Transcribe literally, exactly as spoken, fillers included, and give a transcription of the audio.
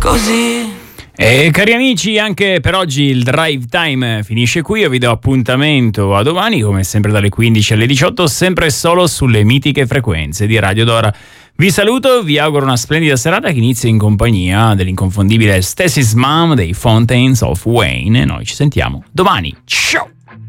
così. E cari amici, anche per oggi il Drive Time finisce qui. Io vi do appuntamento a domani, come sempre dalle quindici alle diciotto, sempre solo sulle mitiche frequenze di Radio Dora. Vi saluto, vi auguro una splendida serata che inizia in compagnia dell'inconfondibile Stacy's Mom dei Fountains of Wayne. Noi ci sentiamo domani. Ciao!